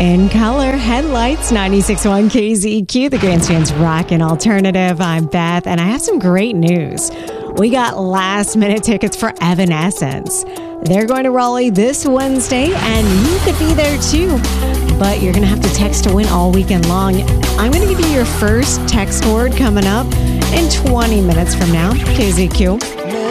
In color, headlights, 96.1 KZQ, the Grandstand's Rockin' Alternative. I'm Beth, and I have some great news. We got last-minute tickets for Evanescence. They're going to Raleigh this Wednesday, and you could be there too. But you're going to have to text to win all weekend long. I'm going to give you your first text word coming up in 20 minutes from now. KZQ.